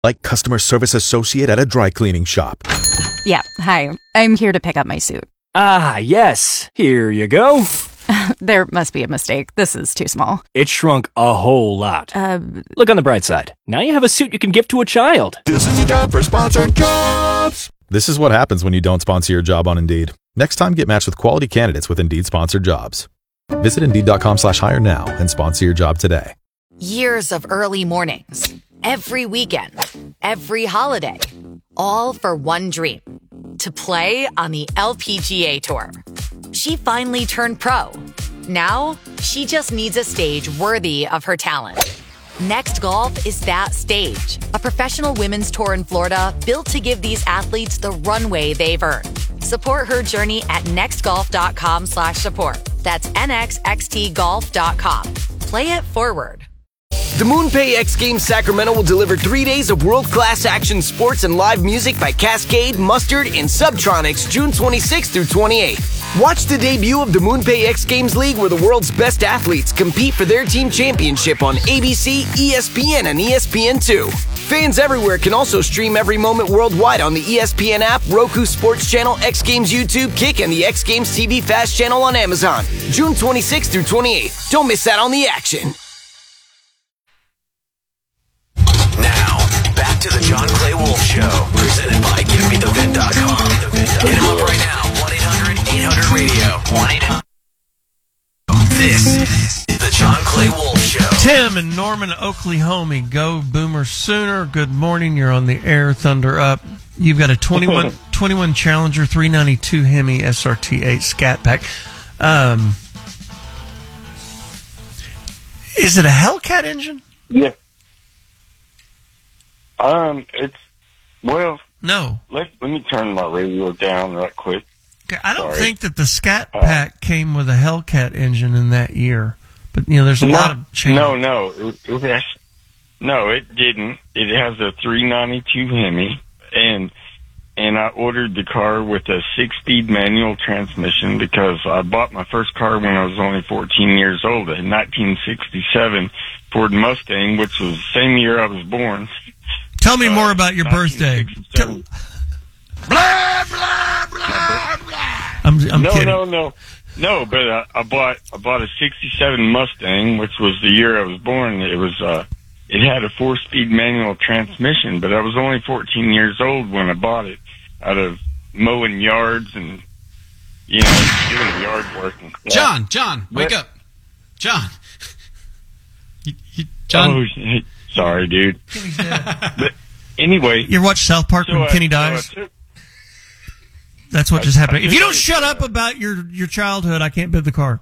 like customer service associate at a dry cleaning shop. Yeah, hi. I'm here to pick up my suit. Ah, yes. Here you go. There must be a mistake. This is too small. It shrunk a whole lot. Look on the bright side. Now you have a suit you can gift to a child. This is your time for sponsored jobs. This is what happens when you don't sponsor your job on Indeed. Next time, get matched with quality candidates with Indeed sponsored jobs. Visit Indeed.com/hire now and sponsor your job today. Years of early mornings, every weekend, every holiday, all for one dream, to play on the LPGA Tour. She finally turned pro. Now, she just needs a stage worthy of her talent. Next Golf is that stage, a professional women's tour in Florida built to give these athletes the runway they've earned. Support her journey at nextgolf.com/support. That's nxxtgolf.com. Play it forward. The MoonPay X Games Sacramento will deliver 3 days of world-class action sports and live music by Cascade, Mustard, and Subtronics June 26th through 28th. Watch the debut of the MoonPay X Games League where the world's best athletes compete for their team championship on ABC, ESPN, and ESPN2. Fans everywhere can also stream every moment worldwide on the ESPN app, Roku Sports Channel, X Games YouTube, Kick, and the X Games TV Fast Channel on Amazon. June 26th through 28th. Don't miss out on the action. Now, back to the John Clay Wolf Show, presented by GiveMeTheVin.com. Hit him up right now, 1-800-800-RADIO. 1-800. This is the John Clay Wolf Show. Tim and Norman Oklahoma, go Boomer Sooner. Good morning. You're on the air. Thunder up. You've got a 21 Challenger 392 Hemi SRT8 Scat Pack. Is it a Hellcat engine? Yeah. No. Let me turn my radio down right quick. Okay, I don't think that the Scat Pack came with a Hellcat engine in that year, but there's a lot of change. No, it didn't. It has a 392 Hemi, and I ordered the car with a 6-speed manual transmission because I bought my first car when I was only 14 years old, a 1967 Ford Mustang, which was the same year I was born. Tell me more about your birthday. Blah, blah, blah, blah. I'm kidding. No, but I bought a 67 Mustang, which was the year I was born. It had a 4-speed manual transmission, but I was only 14 years old when I bought it, out of mowing yards and, doing yard work and stuff. John, wake up. John. John. Oh, sorry, dude. Kenny's dead. But anyway. You ever watch South Park when Kenny dies? That's what just happened. If you don't shut up about your childhood, I can't bid the car.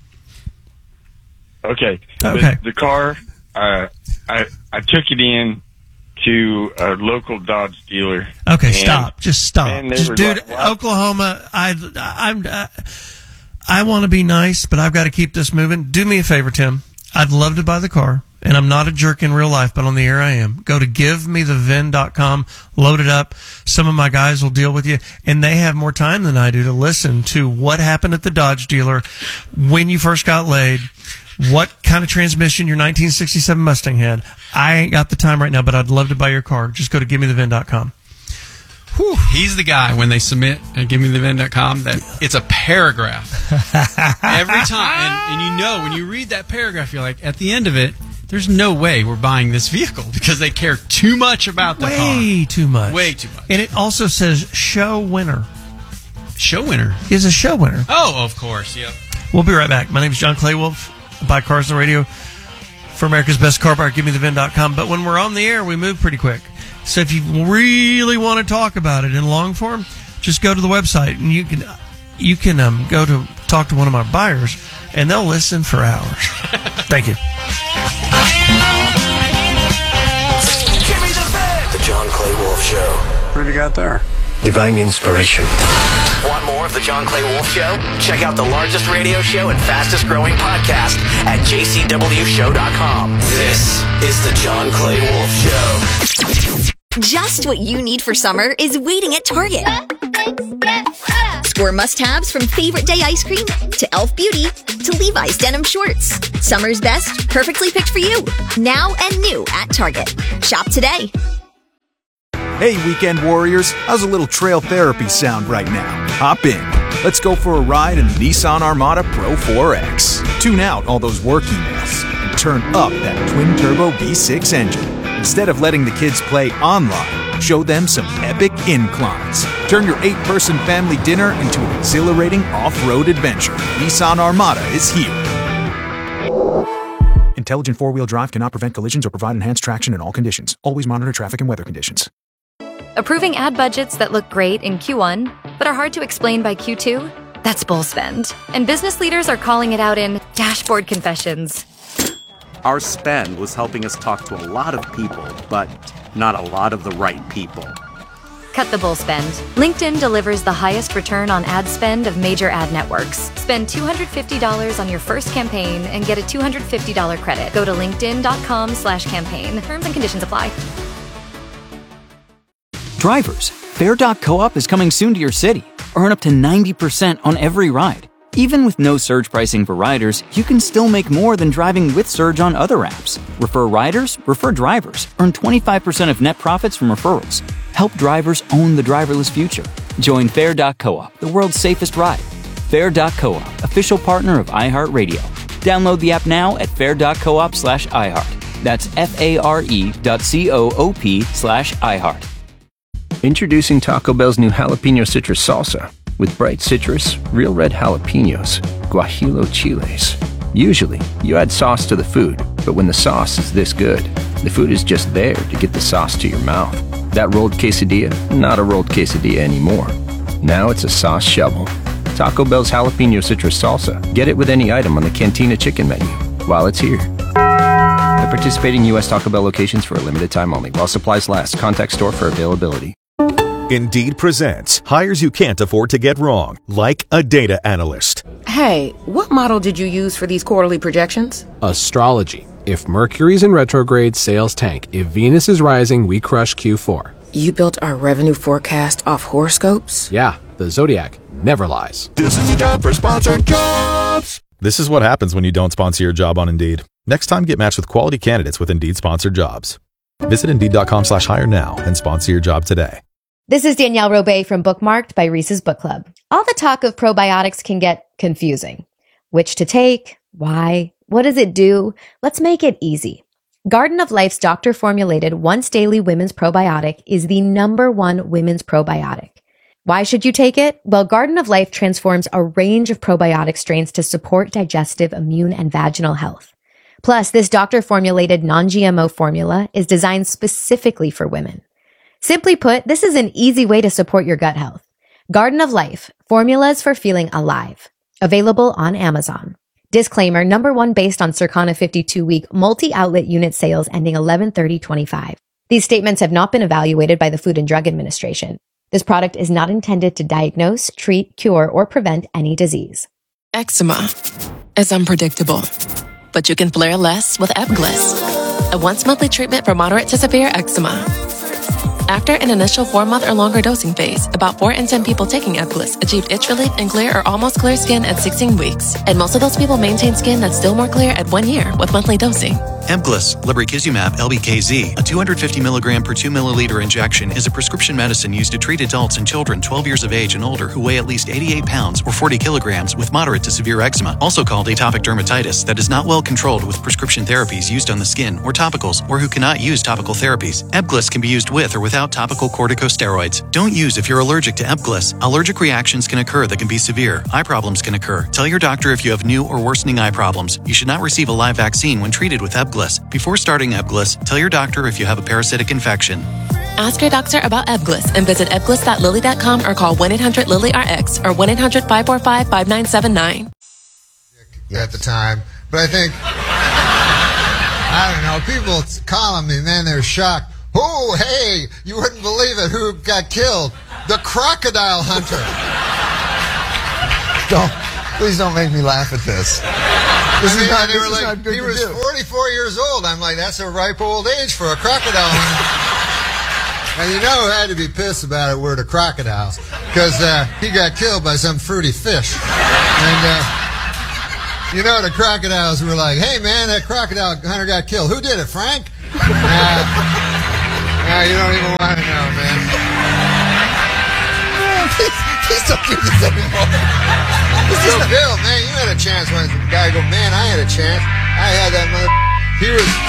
Okay. The car, I took it in to a local Dodge dealer. Okay, stop. Just stop. Dude, like, wow. Oklahoma, I want to be nice, but I've got to keep this moving. Do me a favor, Tim. I'd love to buy the car, and I'm not a jerk in real life, but on the air I am. Go to GiveMeTheVin.com, load it up. Some of my guys will deal with you, and they have more time than I do to listen to what happened at the Dodge dealer, when you first got laid, what kind of transmission your 1967 Mustang had. I ain't got the time right now, but I'd love to buy your car. Just go to GiveMeTheVin.com. Whew. He's the guy when they submit at GiveMeTheVin.com that it's a paragraph every time, and when you read that paragraph, you're like, at the end of it, there's no way we're buying this vehicle because they care too much about the car. Way too much. And it also says show winner. Show winner is a show winner. Oh, of course, yep. We'll be right back. My name is John Clay Wolf. I buy cars on the radio for America's Best Car Bar, GiveMeTheVin.com. But when we're on the air, we move pretty quick. So if you really want to talk about it in long form, just go to the website and you can go to talk to one of my buyers, and they'll listen for hours. Thank you. The John Clay Wolf Show. What have you got there? Divine inspiration. Want more of the John Clay Wolf Show? Check out the largest radio show and fastest growing podcast at jcwshow.com. This is the John Clay Wolf Show. Just what you need for summer is waiting at Target. Score must-haves from favorite day ice cream to Elf Beauty to Levi's denim shorts. Summer's best, perfectly picked for you. Now and new at Target. Shop today. Hey, weekend warriors, how's a little trail therapy sound right now? Hop in. Let's go for a ride in the Nissan Armada Pro 4X. Tune out all those work emails and turn up that twin-turbo V6 engine. Instead of letting the kids play online, show them some epic inclines. Turn your 8-person family dinner into an exhilarating off-road adventure. Nissan Armada is here. Intelligent four-wheel drive cannot prevent collisions or provide enhanced traction in all conditions. Always monitor traffic and weather conditions. Approving ad budgets that look great in Q1, but are hard to explain by Q2? That's bull spend. And business leaders are calling it out in dashboard confessions. Our spend was helping us talk to a lot of people, but not a lot of the right people. Cut the bull spend. LinkedIn delivers the highest return on ad spend of major ad networks. Spend $250 on your first campaign and get a $250 credit. Go to linkedin.com/campaign. Terms and conditions apply. Drivers, Fair.coop is coming soon to your city. Earn up to 90% on every ride. Even with no surge pricing for riders, you can still make more than driving with Surge on other apps. Refer riders, refer drivers. Earn 25% of net profits from referrals. Help drivers own the driverless future. Join Fair.coop, the world's safest ride. Fair.coop, official partner of iHeartRadio. Download the app now at fair.coop/iHeart. That's FARE.coop/iHeart. Introducing Taco Bell's new jalapeno citrus salsa. With bright citrus, real red jalapenos, guajillo chiles. Usually, you add sauce to the food, but when the sauce is this good, the food is just there to get the sauce to your mouth. That rolled quesadilla, not a rolled quesadilla anymore. Now it's a sauce shovel. Taco Bell's jalapeno citrus salsa. Get it with any item on the Cantina chicken menu while it's here. At participating U.S. Taco Bell locations for a limited time only. While supplies last. Contact store for availability. Indeed presents hires you can't afford to get wrong, like a data analyst. Hey, what model did you use for these quarterly projections? Astrology. If Mercury's in retrograde, sales tank. If Venus is rising, we crush Q4. You built our revenue forecast off horoscopes? Yeah, the Zodiac never lies. This is the job for sponsored jobs. This is what happens when you don't sponsor your job on Indeed. Next time, get matched with quality candidates with Indeed sponsored jobs. Visit Indeed.com/hire now and sponsor your job today. This is Danielle Robay from Bookmarked by Reese's Book Club. All the talk of probiotics can get confusing. Which to take? Why? What does it do? Let's make it easy. Garden of Life's doctor-formulated once-daily women's probiotic is the #1 women's probiotic. Why should you take it? Well, Garden of Life transforms a range of probiotic strains to support digestive, immune, and vaginal health. Plus, this doctor-formulated non-GMO formula is designed specifically for women. Simply put, this is an easy way to support your gut health. Garden of Life, formulas for feeling alive. Available on Amazon. Disclaimer, #1 based on Circana 52-week multi-outlet unit sales ending 11/30/25. These statements have not been evaluated by the Food and Drug Administration. This product is not intended to diagnose, treat, cure, or prevent any disease. Eczema is unpredictable, but you can flare less with Ebglyss, a once-monthly treatment for moderate to severe eczema. After an initial 4-month or longer dosing phase, about 4 in 10 people taking Ebglyss achieved itch relief and clear or almost clear skin at 16 weeks. And most of those people maintain skin that's still more clear at 1 year with monthly dosing. Ebglyss, lebrikizumab LBKZ, a 250 milligram per 2 milliliter injection, is a prescription medicine used to treat adults and children 12 years of age and older who weigh at least 88 pounds or 40 kilograms with moderate to severe eczema, also called atopic dermatitis, that is not well controlled with prescription therapies used on the skin or topicals, or who cannot use topical therapies. Ebglyss can be used with or without topical corticosteroids. Don't use if you're allergic to Ebglyss. Allergic reactions can occur that can be severe. Eye problems can occur. Tell your doctor if you have new or worsening eye problems. You should not receive a live vaccine when treated with Ebglyss. Before starting Ebglyss, tell your doctor if you have a parasitic infection. Ask your doctor about Ebglyss and visit ebglyss.lilly.com or call 1-800-LILY-RX or 1-800-545-5979. At the time, but I think, I don't know, people call me, man, they're shocked. Oh, hey, you wouldn't believe it. Who got killed? The crocodile hunter. Please don't make me laugh at this. This is not good to do. He was 44 years old. I'm like, that's a ripe old age for a crocodile hunter. And you know who had to be pissed about it were the crocodiles, because he got killed by some fruity fish. And you know the crocodiles were like, hey man, that crocodile hunter got killed. Who did it, Frank? Now you don't even want to know, man. Please don't do this anymore. Yo, Bill, man, you had a chance when the guy go, man, I had a chance. I had that mother. He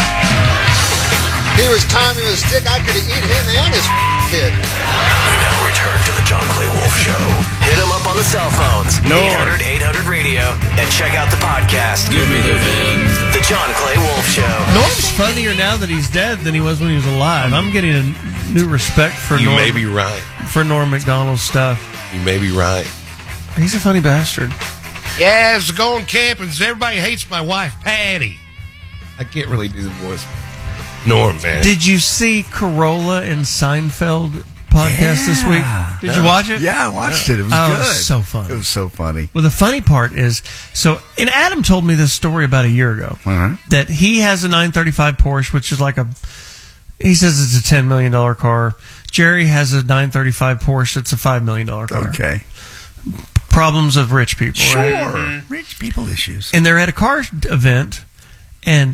was Tommy with a stick. I could have eaten him and his kid. We now return to the John Clay Wolf Show. Hit him up on the cell phones. 800-800-radio. And check out the podcast. Give me the VIN. The John Clay Wolf Show. Norm's funnier now that he's dead than he was when he was alive. I'm getting a new respect for You Norm. may be right. For Norm Macdonald's stuff. You may be right. He's a funny bastard. Yeah, it's going camping. Everybody hates my wife, Patty. I can't really do the voice. Norm, man. Did you see Corolla and Seinfeld podcast this week? Did you watch it? Yeah, I watched it. It was It good. was so funny. It was so funny. Well, the funny part is, and Adam told me this story about a year ago, that he has a 935 Porsche, which is he says it's a $10 million car. Jerry has a 935 Porsche that's a $5 million car. Okay. Problems of rich people, Sure. right? Rich people issues. And they're at a car event, and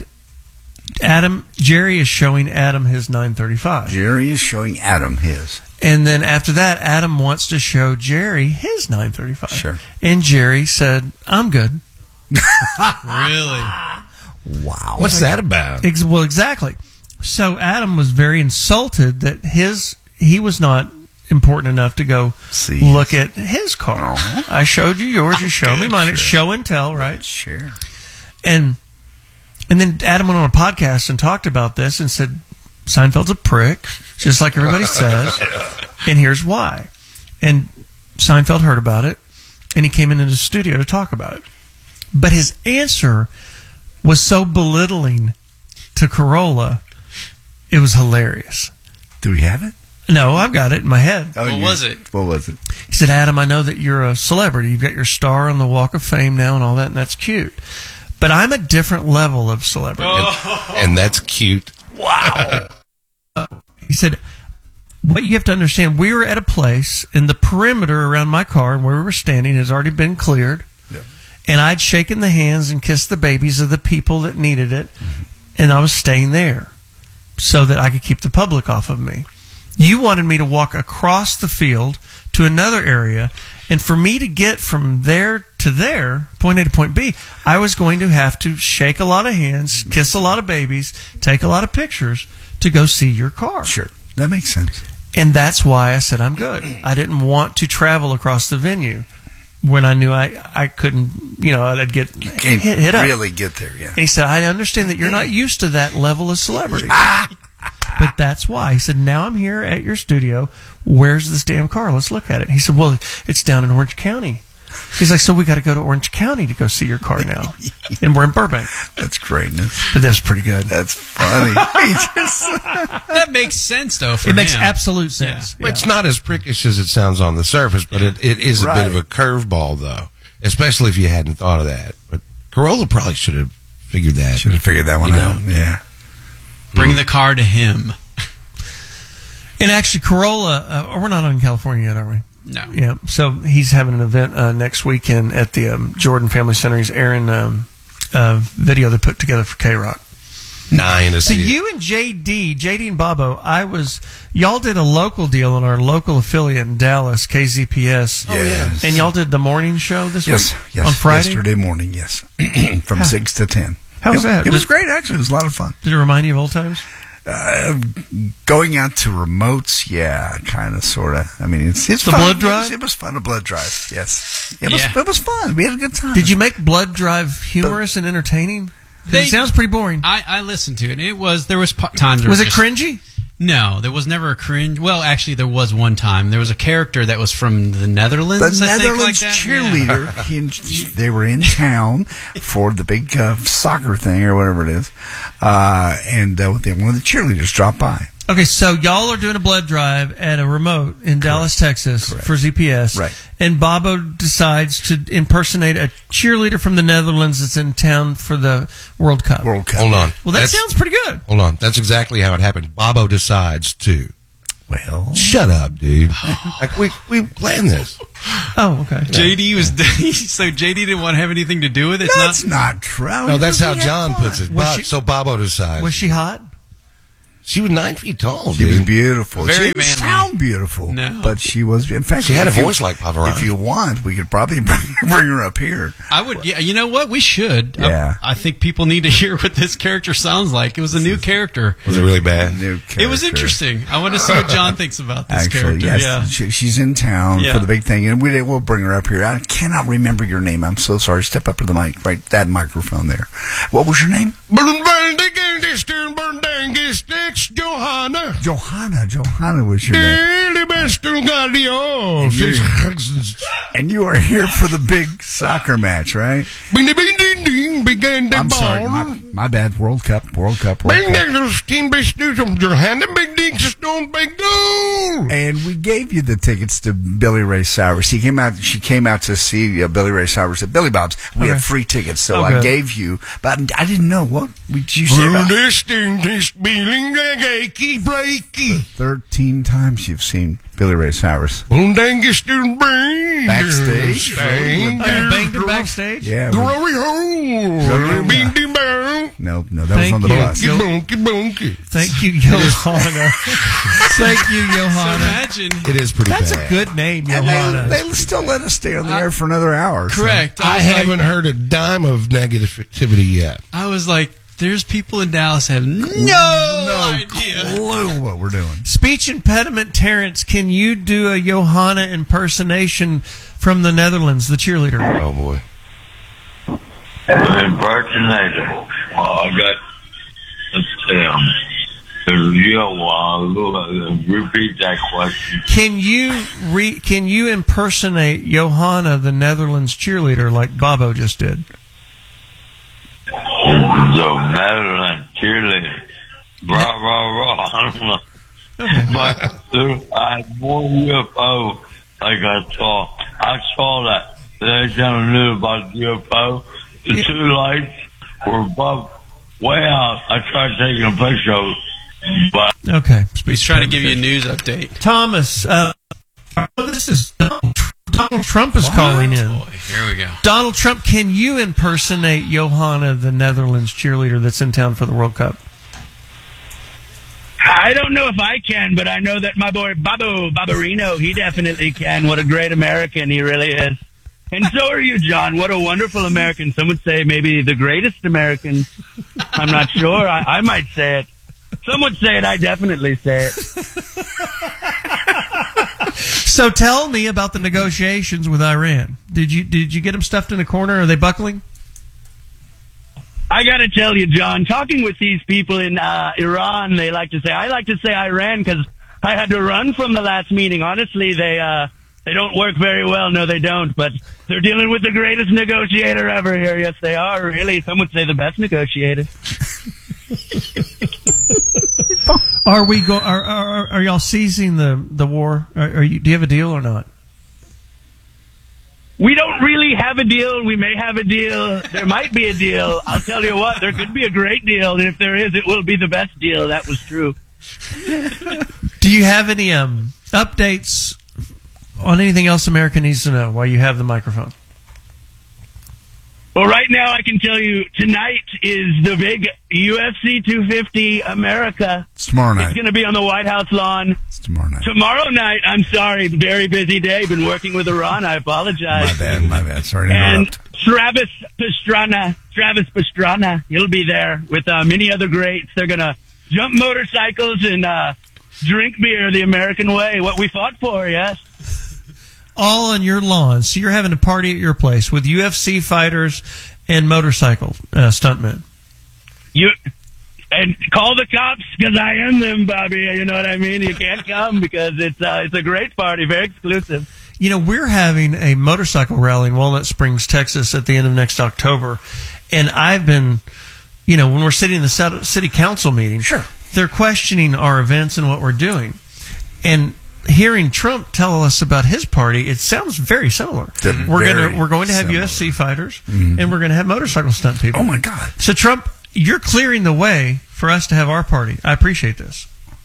Jerry is showing Adam his 935. Jerry is showing Adam his. And then after that, Adam wants to show Jerry his 935. Sure. And Jerry said, I'm good. Really? Wow. What's that about? Well, exactly. So Adam was very insulted that he was not important enough to go look at his car. I showed you yours, you showed me mine. It's show and tell, right? Sure. And then Adam went on a podcast and talked about this and said, Seinfeld's a prick, just like everybody says, and here's why. And Seinfeld heard about it, and he came into the studio to talk about it. But his answer was so belittling to Corolla, it was hilarious. Do we have it? No, I've got it in my head. What was it? He said, Adam, I know that you're a celebrity. You've got your star on the Walk of Fame now and all that, and that's cute. But I'm a different level of celebrity. And that's cute. Wow. He said, what you have to understand, we were at a place, and the perimeter around my car and where we were standing has already been cleared. Yeah. And I'd shaken the hands and kissed the babies of the people that needed it, and I was staying there so that I could keep the public off of me. You wanted me to walk across the field to another area, and for me to get from there to there, point A to point B, I was going to have to shake a lot of hands, kiss a lot of babies, take a lot of pictures to go see your car. Sure. That makes sense. And that's why I said I'm good. I didn't want to travel across the venue when I knew I couldn't, I'd get hit up. Really get there, yeah. And he said, I understand that you're not used to that level of celebrity. But that's why. He said, now I'm here at your studio. Where's this damn car? Let's look at it. He said, well, it's down in Orange County. He's like, so we got to go to Orange County to go see your car now. And we're in Burbank. That's greatness. But that's pretty good. That's funny. That makes sense, though, for It makes him. absolute sense. Well, it's not as prickish as it sounds on the surface, but it is a bit of a curveball, though, especially if you hadn't thought of that. But Corolla probably should have figured that. Should have figured that one out, yeah. Bring the car to him. And actually, Corolla, we're not in California yet, are we? No. Yeah. So he's having an event next weekend at the Jordan Family Center. He's airing a video they put together for K-Rock. So you and JD and Bobo, y'all did a local deal on our local affiliate in Dallas, KZPS. Oh, yes. And y'all did the morning show this week? Yes. On Friday? Yesterday morning, yes. From 6 to 10. How was that? It was great, actually. It was a lot of fun. Did it remind you of old times? Going out to remotes, yeah, kind of, sort of. I mean, it's the fun. blood drive? It was fun, a blood drive, yes. It was fun. We had a good time. Did you make blood drive humorous and entertaining? It sounds pretty boring. I listened to it. There was times where Was it cringy? No, there was never a cringe. Well, actually, there was one time. There was a character that was from the Netherlands. The I think, Netherlands like that. cheerleader. They were in town for the big soccer thing or whatever it is, and one of the cheerleaders dropped by. Okay, so y'all are doing a blood drive at a remote in Dallas, Texas for ZPS. Right. And Bobo decides to impersonate a cheerleader from the Netherlands that's in town for the World Cup. Hold on. Well, that sounds pretty good. Hold on. That's exactly how it happened. Bobo decides to. Well, shut up, dude. Like we planned this. Oh, okay. JD was so JD didn't want to have anything to do with it. That's not true. No, that's how John puts it. So Bobo decides. Was she hot? She was 9 feet tall. She was beautiful. Very She didn't manly. sound beautiful, No. but she was. In fact, She had a if you- voice like Pavarotti. If you want, we could probably bring her up here. I would. Yeah, you know what? We should. Yeah. I think people need to hear what this character sounds like. It was a new character. Was it really bad? New It was character. interesting. I want to see what John thinks about this Actually, character. yes, Yeah. she's in town Yeah. for the big thing, and we'll bring her up here. I cannot remember your name. I'm so sorry. Step up to the mic, right? That microphone there. What was your name? Johanna was your name. And you are here for the big soccer match, right? I'm sorry, my bad. World Cup. And we gave you the tickets to Billy Ray Cyrus. She came out to see Billy Ray Cyrus at Billy Bob's. We had free tickets, so I gave you. But I didn't know what did you say. 13 times you've seen Billy Ray Cyrus backstage. Banged her backstage? Yeah. Glory hole. No, that was on the bus. Thank you, Johanna. Thank you, Johanna. Imagine. It is pretty That's bad. a good name, And Johanna. they still let us stay on the air for another hour. so- Correct. I haven't heard a dime of negative activity yet. I was like, there's people in Dallas have no idea. Clue what we're doing. Speech impediment Terrence, can you do a Johanna impersonation from the Netherlands, the cheerleader? Oh boy. Impersonator. I got. Repeat that question. Can you impersonate Johanna, the Netherlands cheerleader, like Bobo just did? The Netherlands cheerleader. Rah, rah, rah. I don't know. But I had one UFO like I saw that. They never knew about the UFO. The two lights were above, way out. I tried taking a picture of it, but Okay. He's trying to give you a news update. Thomas, this is Donald Trump is calling in. Here we go. Donald Trump, can you impersonate Johanna, the Netherlands cheerleader that's in town for the World Cup? I don't know if I can, but I know that my boy Barbarino, he definitely can. What a great American he really is. And so are you, John. What a wonderful American. Some would say maybe the greatest American. I'm not sure. I might say it. Some would say it. I definitely say it. So tell me about the negotiations with Iran. Did you get them stuffed in a corner? Are they buckling? I got to tell you, John, talking with these people in Iran, I like to say Iran because I had to run from the last meeting. Honestly, they don't work very well. No, they don't. But they're dealing with the greatest negotiator ever here. Yes, they are. Really, some would say the best negotiator. Are y'all seizing the war? Do you have a deal or not? We don't really have a deal. We may have a deal. There might be a deal. I'll tell you what, there could be a great deal. And if there is, it will be the best deal. That was true. Do you have any updates on anything else America needs to know while you have the microphone? Well, right now I can tell you tonight is the big UFC 250 America. It's tomorrow night. It's going to be on the White House lawn. It's tomorrow night. Tomorrow night, I'm sorry, very busy day. Been working with Iran. I apologize. My bad. Sorry to And interrupt. Travis Pastrana, he'll be there with many other greats. They're going to jump motorcycles and drink beer the American way, what we fought for, yes. All on your lawn. So you're having a party at your place with UFC fighters and motorcycle stuntmen. And call the cops because I am them, Bobby. You know what I mean? You can't come because it's a great party, very exclusive. You know, we're having a motorcycle rally in Walnut Springs, Texas at the end of next October. And I've been, when we're sitting in the city council meeting, they're questioning our events and what we're doing. And hearing Trump tell us about his party, it sounds very similar. We're going to have UFC fighters and we're going to have motorcycle stunt people. Oh my God. So Trump, you're clearing the way for us to have our party. I appreciate this.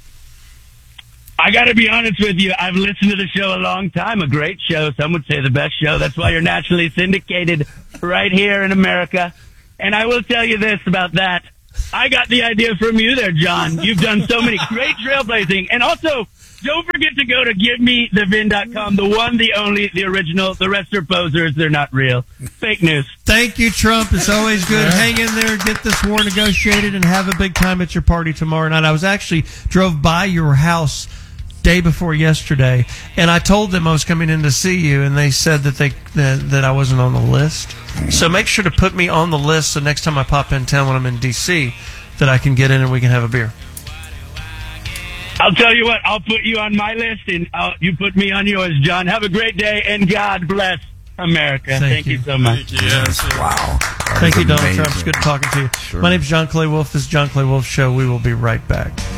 I got to be honest with you. I've listened to the show a long time. A great show. Some would say the best show. That's why you're nationally syndicated right here in America. And I will tell you this about that. I got the idea from you there, John. You've done so many great trailblazing. And also, don't forget to go to GiveMeTheVin.com, the one, the only, the original. The rest are posers. They're not real. Fake news. Thank you, Trump. It's always good. Hang in there, get this war negotiated, and have a big time at your party tomorrow night. I was actually drove by your house day before yesterday, and I told them I was coming in to see you, and they said that I wasn't on the list. So make sure to put me on the list so next time I pop in town when I'm in D.C. that I can get in and we can have a beer. I'll tell you what, I'll put you on my list, and you put me on yours, John. Have a great day, and God bless America. Thank you so much. Thank you. Yes. Wow. Thank you, Donald Trump. It's good talking to you. My name is John Clay Wolf. This is John Clay Wolf Show. We will be right back.